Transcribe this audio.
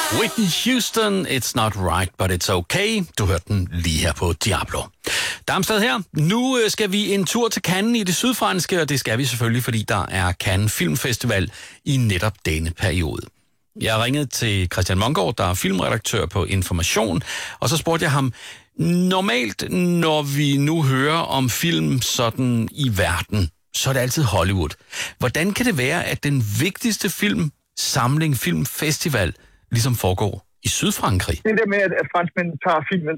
Whitney Houston, It's Not Right, But It's Okay. Du hørte den lige her på Diablo. Darmstad her. Nu skal vi en tur til Cannes i det sydfranske, og det skal vi selvfølgelig, fordi der er Cannes Filmfestival i netop denne periode. Jeg ringede til Christian Mongård, der er filmredaktør på Information, og så spurgte jeg ham, normalt når vi nu hører om film sådan i verden, så er det altid Hollywood. Hvordan kan det være, at den vigtigste filmsamling, filmfestival, ligesom foregår i Sydfrankrig? Det der med, at franskmænd tager filmen